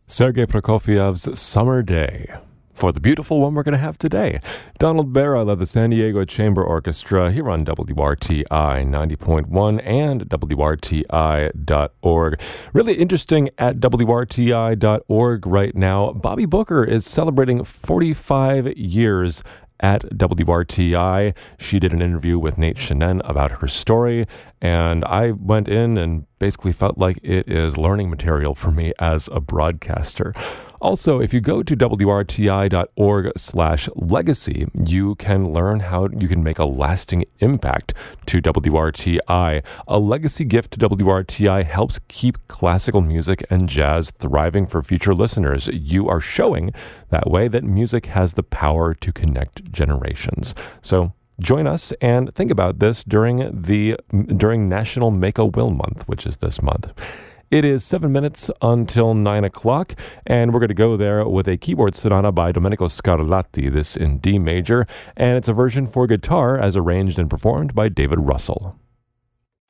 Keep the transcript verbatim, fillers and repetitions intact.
Sergei Prokofiev's Summer Day. For the beautiful one we're going to have today, Donald Barra led the San Diego Chamber Orchestra here on W R T I ninety point one and W R T I dot org. Really interesting at W R T I dot org right now. Bobby Booker is celebrating forty-five years at W R T I. She did an interview with Nate Shenan about her story, and I went in and basically felt like it is learning material for me as a broadcaster. Also, if you go to W R T I dot org slash legacy, you can learn how you can make a lasting impact to W R T I. A legacy gift to W R T I helps keep classical music and jazz thriving for future listeners. You are showing that way that music has the power to connect generations. So join us and think about this during the during National Make-A-Will Month, which is this month. It is seven minutes until nine o'clock, and we're going to go there with a keyboard sonata by Domenico Scarlatti, this in D major, and it's a version for guitar as arranged and performed by David Russell.